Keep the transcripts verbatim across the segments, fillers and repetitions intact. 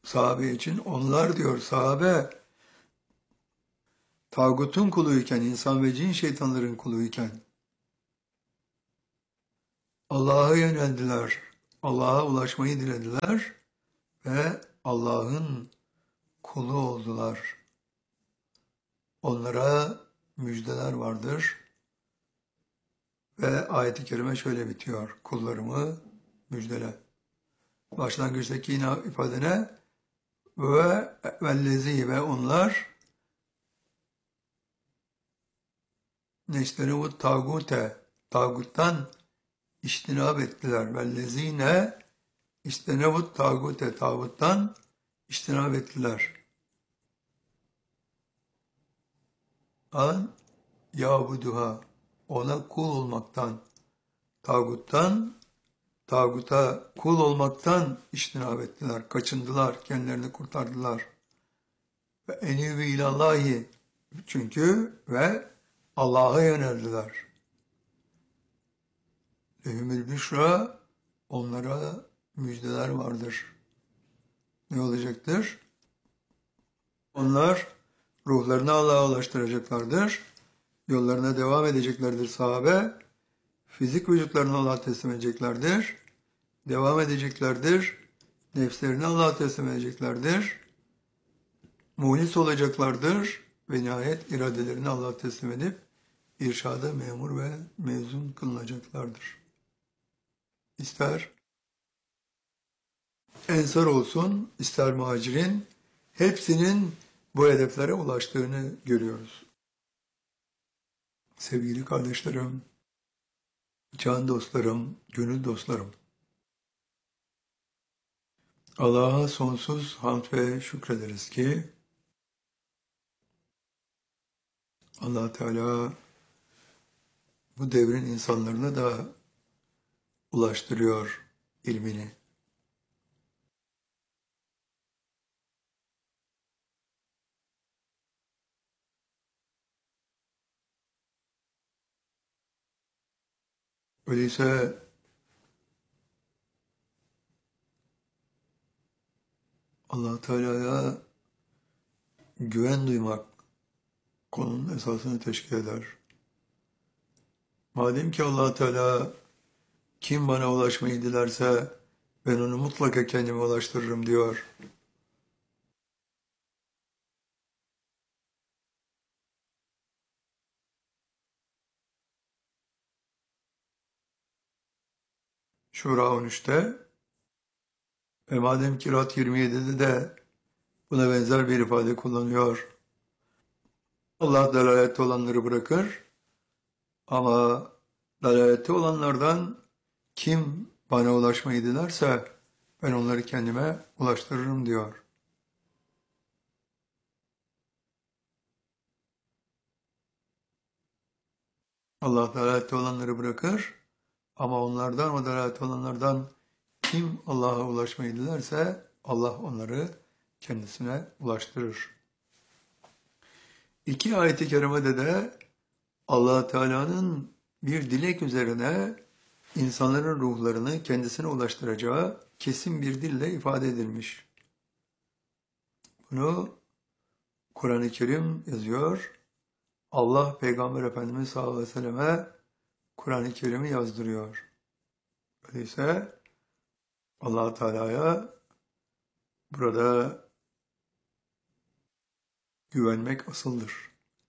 Sahabe için onlar diyor sahabe tağutun kuluyken, insan ve cin şeytanların kuluyken Allah'a yöneldiler. Allah'a ulaşmayı dilediler ve Allah'ın kulu oldular. Onlara müjdeler vardır. Ve ayet-i kerime şöyle bitiyor. Kullarımı müjdele. Başlangıçtaki yine ifade ne? Ve vellezi ve onlar neşteri bu tağute, tağuttan iştinab ettiler. Vellezine iştenebu tağute, tağuttan iştinab ettiler. An yabuduha, ona kul olmaktan, tağuttan, tağuta kul olmaktan iştinab ettiler, kaçındılar, kendilerini kurtardılar. Ve enîbü ilallahi, çünkü ve Allah'a yöneldiler. Lehumül büşra, onlara müjdeler vardır. Ne olacaktır? Onlar ruhlarını Allah'a ulaştıracaklardır. Yollarına devam edeceklerdir sahabe. Fizik vücutlarını Allah'a teslim edeceklerdir. Devam edeceklerdir. Nefslerini Allah'a teslim edeceklerdir. Muhlis olacaklardır. Ve nihayet iradelerini Allah'a teslim edip irşada memur ve mezun kılınacaklardır. İster ensar olsun, ister muhacirin, hepsinin bu hedeflere ulaştığını görüyoruz. Sevgili kardeşlerim, can dostlarım, gönül dostlarım, Allah'a sonsuz hamd ve şükrederiz ki Allah Teala bu devrin insanlarına da ulaştırıyor ilmini. Öyleyse Allah Teala'ya güven duymak konunun esasını teşkil eder. Madem ki Allah Teala kim bana ulaşmayı dilerse ben onu mutlaka kendime ulaştırırım diyor. Şura on üçte ve madem ki Rad yirmi yedide de buna benzer bir ifade kullanıyor. Allah dalalette olanları bırakır ama dalalette olanlardan kim bana ulaşmayı dilerse ben onları kendime ulaştırırım diyor. Allah dalalette olanları bırakır ama onlardan, o dalalette olanlardan kim Allah'a ulaşmayı dilerse Allah onları kendisine ulaştırır. İki ayet-i kerimede de Allah Teala'nın bir dilek üzerine insanların ruhlarını kendisine ulaştıracağı kesin bir dille ifade edilmiş. Bunu Kur'an-ı Kerim yazıyor. Allah Peygamber Efendimiz sallallahu aleyhi ve selleme Kur'an-ı Kerim'i yazdırıyor. Öyleyse Allah Teala'ya burada güvenmek asıldır.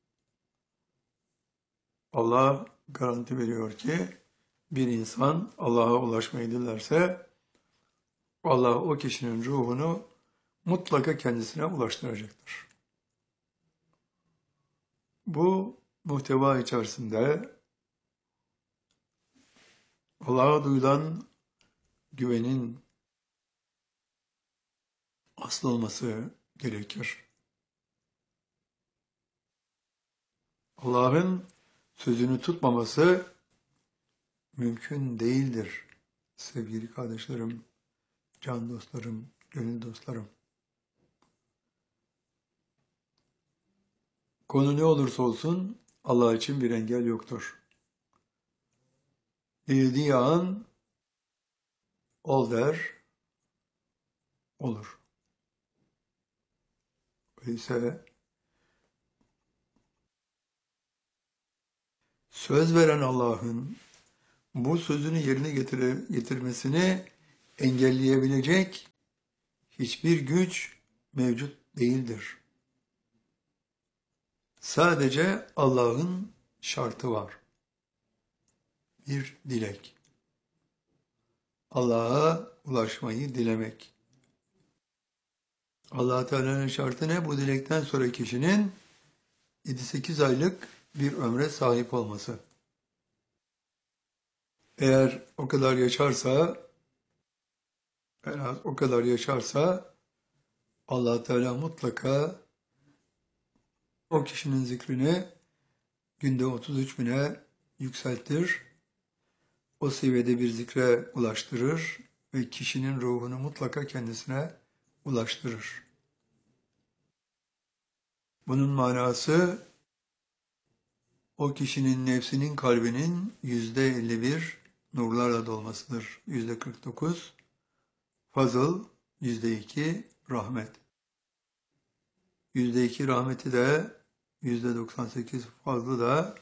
Allah garanti veriyor ki bir insan Allah'a ulaşmayı dilerse Allah o kişinin ruhunu mutlaka kendisine ulaştıracaktır. Bu muhteva içerisinde Allah'a duyulan güvenin asıl olması gerekir. Allah'ın sözünü tutmaması mümkün değildir. Sevgili kardeşlerim, can dostlarım, gönül dostlarım. Konu ne olursa olsun Allah için bir engel yoktur. Dilediği an ol der, olur. Öyleyse söz veren Allah'ın bu sözünü yerine getire, getirmesini engelleyebilecek hiçbir güç mevcut değildir. Sadece Allah'ın şartı var. Bir dilek. Allah'a ulaşmayı dilemek. Allah Teala'nın şartı ne? Bu dilekten sonra kişinin yedi sekiz aylık bir ömre sahip olması. Eğer o kadar yaşarsa, en az o kadar yaşarsa Allah Teala mutlaka o kişinin zikrini günde otuz üç bine yükseltir. O seviyede bir zikre ulaştırır ve kişinin ruhunu mutlaka kendisine ulaştırır. Bunun manası o kişinin nefsinin kalbinin yüzde elli bir nurlarla dolmasıdır. Yüzde kırk dokuz fazıl, yüzde iki rahmet. Yüzde iki rahmeti de yüzde doksan sekiz fazlı da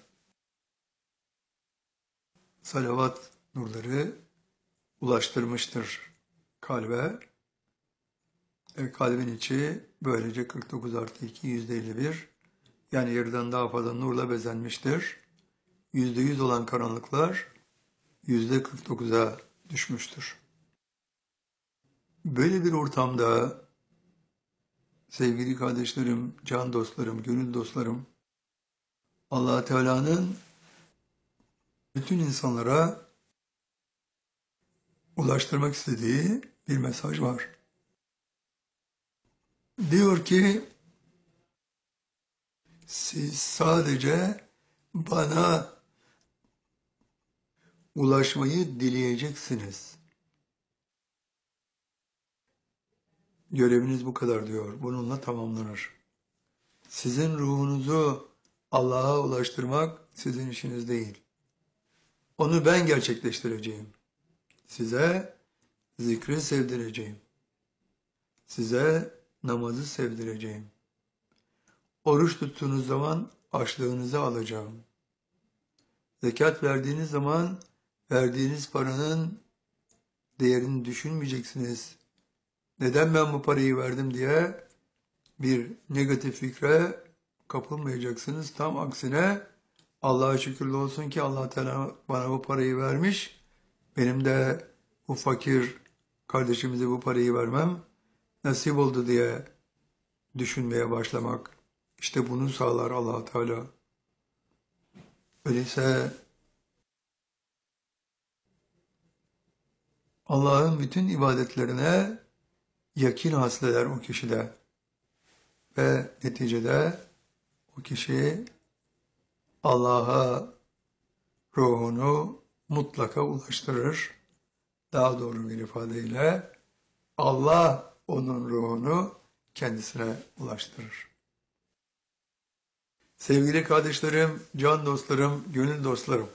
salavat nurları ulaştırmıştır kalbe. E, kalbin içi böylece kırk dokuz artı iki yüzde elli bir yani yarıdan daha fazla nurla bezenmiştir. Yüzde yüz olan karanlıklar yüzde kırk dokuza düşmüştür. Böyle bir ortamda sevgili kardeşlerim, can dostlarım, gönül dostlarım, Allah Teala'nın bütün insanlara ulaştırmak istediği bir mesaj var. Diyor ki, siz sadece bana ulaşmayı dileyeceksiniz. Göreviniz bu kadar diyor. Bununla tamamlanır. Sizin ruhunuzu Allah'a ulaştırmak sizin işiniz değil. Onu ben gerçekleştireceğim. Size zikri sevdireceğim. Size namazı sevdireceğim. Oruç tuttuğunuz zaman açlığınızı alacağım. Zekat verdiğiniz zaman verdiğiniz paranın değerini düşünmeyeceksiniz. Neden ben bu parayı verdim diye bir negatif fikre kapılmayacaksınız. Tam aksine Allah'a şükürler olsun ki Allah Teala bana bu parayı vermiş. Benim de bu fakir kardeşimize bu parayı vermem nasip oldu diye düşünmeye başlamak. İşte bunu sağlar Allah Teala. Öyleyse Allah'ın bütün ibadetlerine yakin hasleler o kişide ve neticede o kişi Allah'a ruhunu mutlaka ulaştırır. Daha doğru bir ifadeyle Allah onun ruhunu kendisine ulaştırır. Sevgili kardeşlerim, can dostlarım, gönül dostlarım,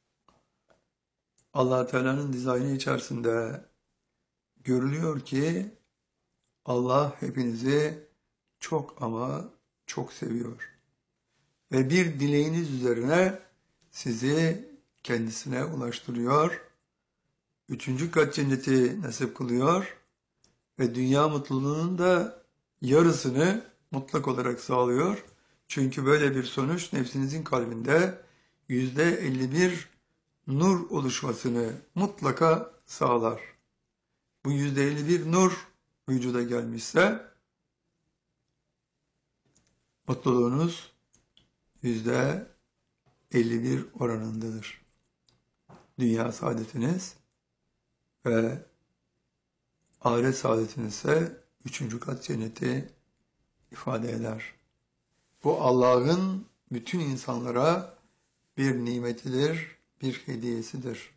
Allah Teala'nın dizaynı içerisinde görülüyor ki Allah hepinizi çok ama çok seviyor. Ve bir dileğiniz üzerine sizi kendisine ulaştırıyor. Üçüncü kat cenneti nasip kılıyor. Ve dünya mutluluğunun da yarısını mutlak olarak sağlıyor. Çünkü böyle bir sonuç nefsinizin kalbinde yüzde elli bir nur oluşmasını mutlaka sağlar. Bu yüzde elli bir nur vücuda gelmişse mutluluğunuz yüzde elli bir oranındadır. Dünya saadetiniz ve ahiret saadetiniz ise üçüncü kat cenneti ifade eder. Bu Allah'ın bütün insanlara bir nimetidir, bir hediyesidir.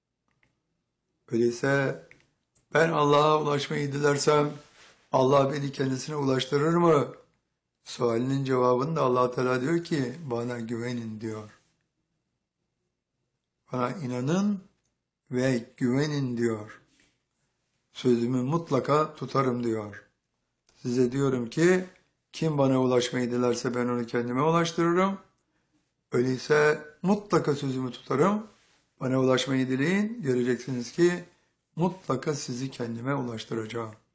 Öyleyse ben Allah'a ulaşmayı dilersem Allah beni kendisine ulaştırır mı? Sualinin cevabında Allah Teala diyor ki bana güvenin diyor. Bana inanın ve güvenin diyor. Sözümü mutlaka tutarım diyor. Size diyorum ki Kim bana ulaşmayı dilerse ben onu kendime ulaştırırım. Öyleyse mutlaka sözümü tutarım. Bana ulaşmayı dileyin. Göreceksiniz ki mutlaka sizi kendime ulaştıracağım.